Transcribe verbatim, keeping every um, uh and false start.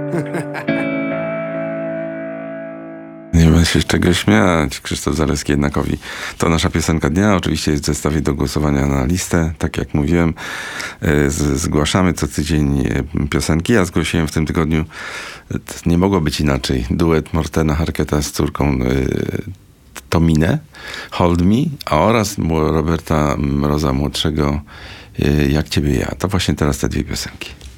Nie ma się z czego śmiać. Krzysztof Zaleski jednakowi. To nasza piosenka dnia. Oczywiście jest w zestawie do głosowania na listę. Tak jak mówiłem, z- zgłaszamy co tydzień piosenki. Ja zgłosiłem w tym tygodniu, nie mogło być inaczej, duet Mortena Harketa z córką Tominę, Hold Me, a oraz Roberta Mroza młodszego, Jak ciebie ja. To właśnie teraz te dwie piosenki.